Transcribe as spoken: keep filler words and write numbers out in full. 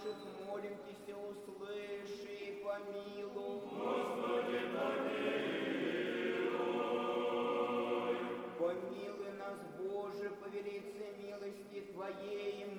наших, молим Тися, услыши и помилуй. Господи, помилуй. Помилуй нас, Боже, по велице милости Твоей,